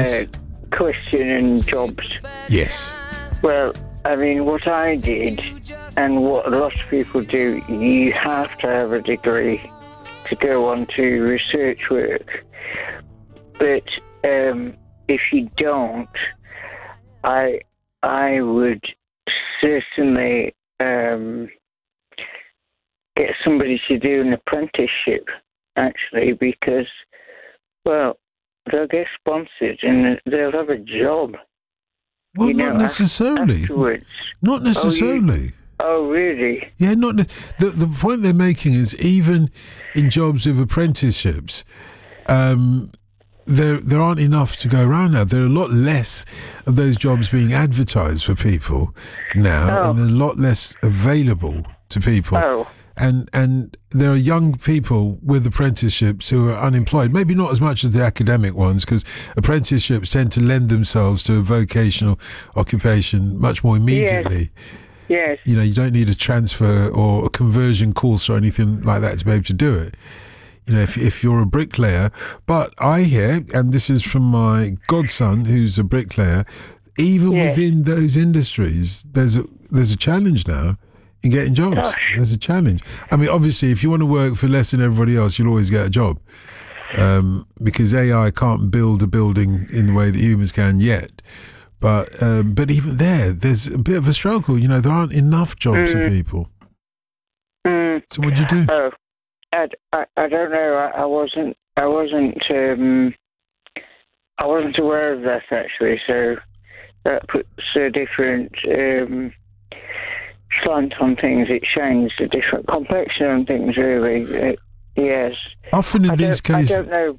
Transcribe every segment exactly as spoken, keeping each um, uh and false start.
Yes. uh, questioning jobs. Yes. Well, I mean, what I did and what a lot of people do, you have to have a degree to go on to research work. But um, if you don't, I I would certainly um, get somebody to do an apprenticeship, actually, because, well, they'll get sponsored and they'll have a job. Well, you not know, necessarily. afterwards. Not necessarily. Oh, you, oh really? Yeah, not ne- the the point they're making is even in jobs with apprenticeships, um, there there aren't enough to go around now. There are a lot less of those jobs being advertised for people now, Oh. and they're a lot less available to people. Oh. And and there are young people with apprenticeships who are unemployed. Maybe not as much as the academic ones, because apprenticeships tend to lend themselves to a vocational occupation much more immediately. Yes. You know, you don't need a transfer or a conversion course or anything like that to be able to do it. You know, if if you're a bricklayer. But I hear, and this is from my godson, who's a bricklayer, even Yes. within those industries, there's a there's a challenge now in getting jobs. Gosh. There's a challenge. I mean, obviously, if you want to work for less than everybody else, you'll always get a job, um, because A I can't build a building in the way that humans can yet. But um, but even there, there's a bit of a struggle. You know, there aren't enough jobs Mm. for people. Mm. So what do you do? Oh, I, I, I don't know. I, I wasn't. I wasn't. Um, I wasn't aware of that actually. So that puts a different um, slant on things. It shines a different complexion on things. Really. Uh, yes. Often in I these don't, cases, I don't know.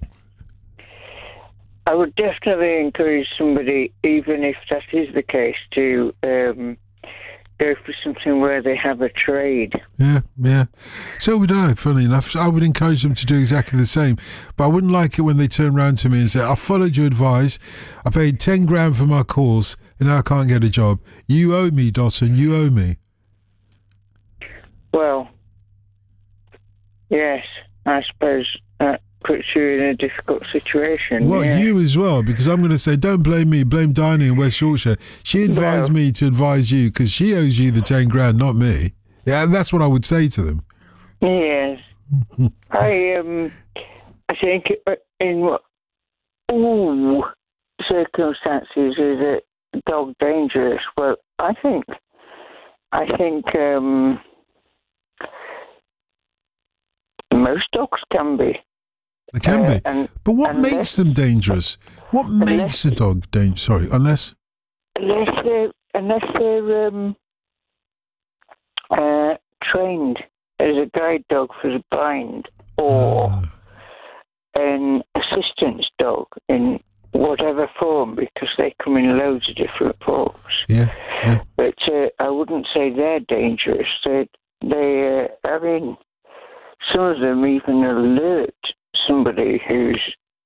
I would definitely encourage somebody, even if that is the case, to um, go for something where they have a trade. yeah, yeah. So would I, funny enough. So I would encourage them to do exactly the same. But I wouldn't like it when they turn around to me and say, I followed your advice, I paid ten grand for my course, and now I can't get a job. You owe me, Dawson, you owe me. Well, yes, I suppose that puts you in a difficult situation. Well, yeah. you as well, because I'm going to say, don't blame me, blame Dinah in West Yorkshire. She advised Well- me to advise you, because she owes you the ten grand, not me. Yeah, that's what I would say to them. Yes. I um, I think in what all circumstances is a dog dangerous? Well, I think I think um, most dogs can be. They can Uh, be. and But what unless- makes them dangerous? What makes a dog dangerous? Sorry, unless... Unless they're, unless they're um, uh, trained as a guide dog for the blind or Ah. an assistance dog in whatever form, because they come in loads of different forms. Yeah, yeah. But uh, I wouldn't say they're dangerous. They, they uh, I mean, some of them even alert somebody who's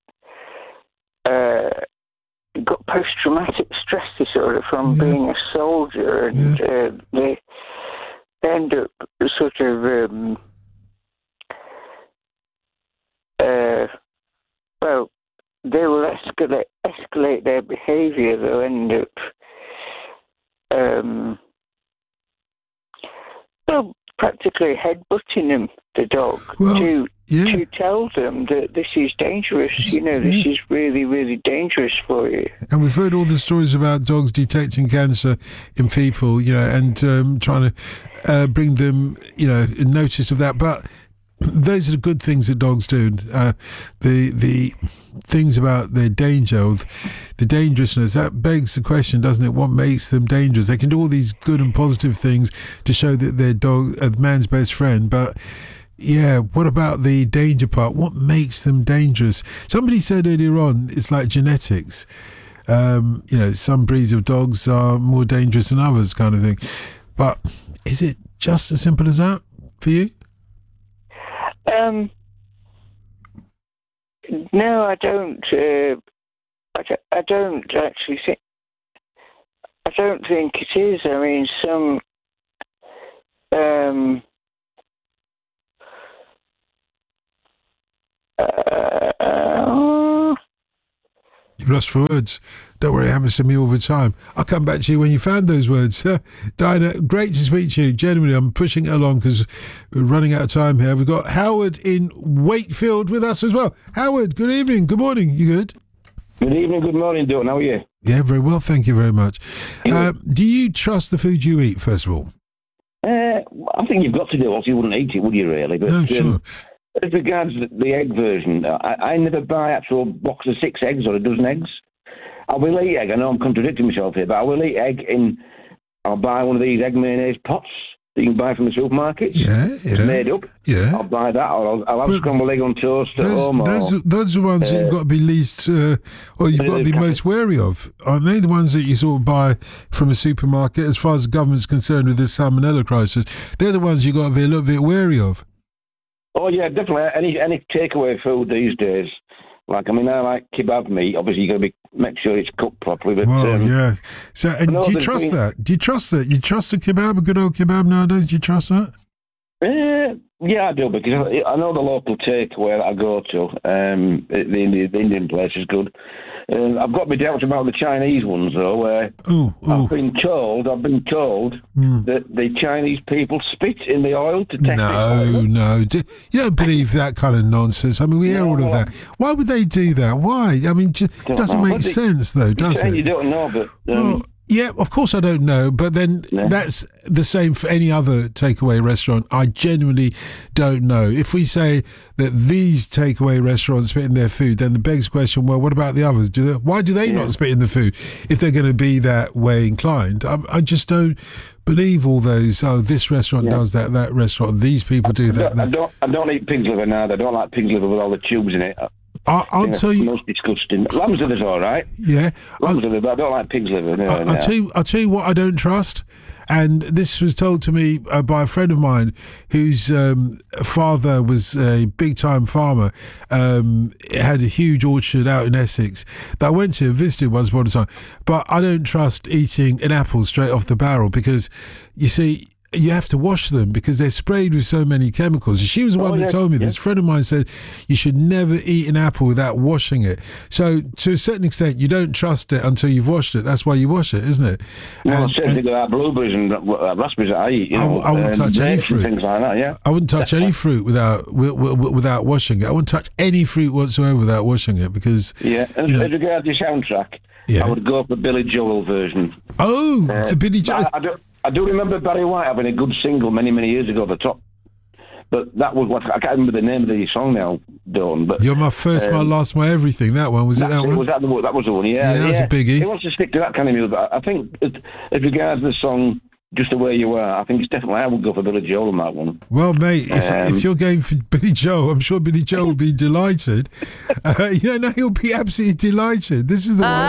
uh, got post-traumatic stress disorder from Yeah. being a soldier, and uh, they end up sort of, um, uh, well, they will escalate, escalate their behaviour. They'll end up, um, well, practically headbutting them, the dog, Well, to yeah. to tell them that this is dangerous. You know, this Yeah. is really, really dangerous for you. And we've heard all the stories about dogs detecting cancer in people, you know, and um, trying to uh, bring them, you know, notice of that. But those are the good things that dogs do. Uh, the the things about their danger, or the dangerousness, that begs the question, doesn't it? What makes them dangerous? They can do all these good and positive things to show that they're dog, a man's best friend, but yeah, what about the danger part? What makes them dangerous? Somebody said earlier on, it's like genetics. Um, you know, some breeds of dogs are more dangerous than others, kind of thing. But is it just as simple as that for you? Um, no, I don't. Uh, I, don't I don't actually think. I don't think it is. I mean, some. Um, uh, You're lost for words. Don't worry, it happens to me all the time. I'll come back to you when you found those words. Diana, great to speak to you. Genuinely, I'm pushing it along because we're running out of time here. We've got Howard in Wakefield with us as well. Howard, good evening. Good morning. You good? Good evening, good morning, Dalton. How are you? Yeah, very well. Thank you very much. Uh, do you trust the food you eat, first of all? Uh, I think you've got to do it, else you wouldn't eat it, would you, really? But, No, sure. Um, as regards the egg version, I, I never buy actual box of six eggs or a dozen eggs. I will eat egg. I know I'm contradicting myself here, but I will eat egg in. I'll buy one of these egg mayonnaise pots that you can buy from the supermarket. Yeah, yeah. Made up. Yeah. I'll buy that, or I'll, I'll have But scrambled egg on toast at Those, home. Or, those, are- those are the ones that you've got to be least, uh, or you've got to be most wary of, aren't they? The ones that you sort of buy from a supermarket, as far as the government's concerned with this salmonella crisis, they're the ones you've got to be a little bit wary of. Oh yeah, definitely. Any any takeaway food these days. Like, I mean, I like kebab meat. Obviously, you got to be make sure it's cooked properly. But Well, um, yeah. So, and no, do you there's trust been- that? Do you trust that? You trust a kebab, a good old kebab nowadays? Do you trust that? Uh, yeah, I do, because I, I know the local takeaway that I go to, um, the, the, the Indian place is good. Uh, I've got my doubts about the Chinese ones, though, where Oh, oh. I've been told, I've been told Mm. that the Chinese people spit in the oil to test No, it. no. Do- You don't believe that kind of nonsense. I mean, we hear all of No. that. Why would they do that? Why? I mean, it Don't doesn't know. make But they- sense, though, You're does saying it? you don't know, but um, Well, yeah, of course I don't know, but then Yeah. that's the same for any other takeaway restaurant. I genuinely don't know. If we say that these takeaway restaurants spit in their food, then the begs question, well, what about the others? Do they, why do they Yeah. not spit in the food if they're going to be that way inclined? I, I just don't believe all those, oh, this restaurant Yeah. does that, that restaurant, these people do I, that. don't, I that. don't. I don't eat pig's liver now. I don't like pig's liver with all the tubes in it. I, I'll Yeah, tell you, most disgusting. Lamb's liver's all right. yeah. I'll- Lamb's liver, but I don't like pig's liver. No, I- no. I'll tell you. I'll tell you what I don't trust, and this was told to me uh, by a friend of mine whose um, father was a big-time farmer. Um, had a huge orchard out in Essex that I went to and visited once upon a time. But I don't trust eating an apple straight off the barrel because, you see, you have to wash them because they're sprayed with so many chemicals. She was the one Oh, that yeah, told me yeah. this. A friend of mine said you should never eat an apple without washing it. So to a certain extent, you don't trust it until you've washed it. That's why you wash it, isn't it? Well, And- same thing with that blueberries and uh, raspberries that I eat. You I know, w- I wouldn't um, touch any grapes and fruit. things like that. Yeah. I wouldn't touch any fruit without wi- wi- without washing it. I wouldn't touch any fruit whatsoever without washing it because Yeah. And you know- as regards the soundtrack, Yeah. I would go for the Billy Joel version. oh, Uh, the Billy Joel. I, I, do, I do remember Barry White having a good single many, many years ago, the top. But that was what I can't remember the name of the song now, Dawn. But You're my first, my um, last, my everything. That one was it. that's That it, one. was that the one? That was the one. Yeah, Yeah, that was a biggie. He wants to stick to that kind of music. But I think, as, as regards the song, Just the Way You Are, I think it's definitely I would go for Billy Joel on that one. Well, mate, if, Um, if you're going for Billy Joel, I'm sure Billy Joel will be delighted. Uh, you know, no, he'll be absolutely delighted. This is the one.